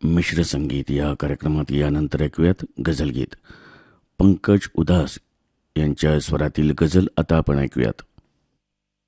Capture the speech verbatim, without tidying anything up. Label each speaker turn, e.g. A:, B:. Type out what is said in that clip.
A: मिश्र संगीत या कार्यक्रमात यानंतर ऐकूयात गझलगीत. पंकज उधास यांच्या स्वरातील गझल आता आपण ऐकूयात.